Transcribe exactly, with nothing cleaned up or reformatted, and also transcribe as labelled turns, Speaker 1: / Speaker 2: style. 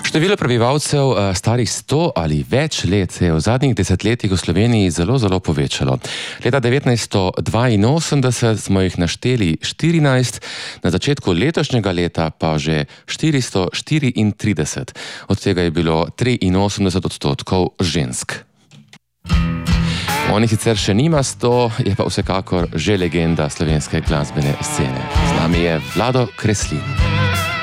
Speaker 1: Število prebivalcev eh, starih sto ali več let se je v zadnjih desetletjih v Sloveniji zelo, zelo povečalo. Leta devetnajststo dvainosemdeset smo jih našteli štirinajst, na začetku letošnjega leta pa že štiristo štiriintrideset. Od tega je bilo triinosemdeset odstotkov žensk. Oni sicer še nima sto, je pa vsekakor že legenda slovenske glasbene scene. Z nami je Vlado Kreslin.